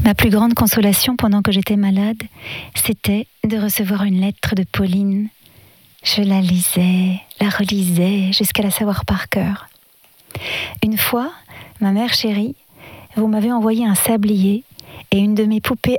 Ma plus grande consolation pendant que j'étais malade, c'était de recevoir une lettre de Pauline. Je la lisais, la relisais, jusqu'à la savoir par cœur. Une fois, ma mère chérie, vous m'avez envoyé un sablier et une de mes poupées